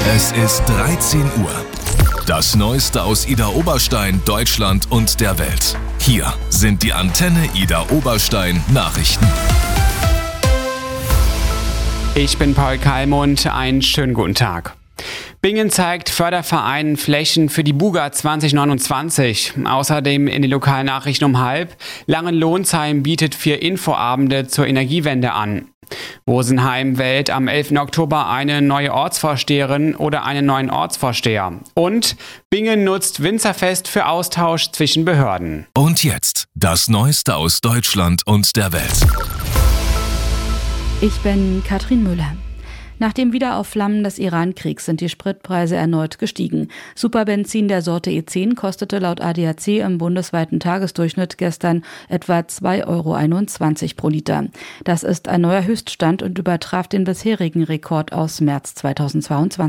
Es ist 13 Uhr. Das Neueste aus Idar-Oberstein, Deutschland und der Welt. Hier sind die Antenne Idar-Oberstein Nachrichten. Ich bin Paul Kalmund, einen schönen guten Tag. Bingen zeigt Fördervereinen Flächen für die Buga 2029. Außerdem in den Lokalnachrichten um 12:30. Langenlohnsheim bietet 4 Infoabende zur Energiewende an. Rosenheim wählt am 11. Oktober eine neue Ortsvorsteherin oder einen neuen Ortsvorsteher. Und Bingen nutzt Winzerfest für Austausch zwischen Behörden. Und jetzt das Neueste aus Deutschland und der Welt. Ich bin Katrin Müller. Nach dem Wiederaufflammen des Iran-Kriegs sind die Spritpreise erneut gestiegen. Superbenzin der Sorte E10 kostete laut ADAC im bundesweiten Tagesdurchschnitt gestern etwa 2,21 € pro Liter. Das ist ein neuer Höchststand und übertraf den bisherigen Rekord aus März 2022.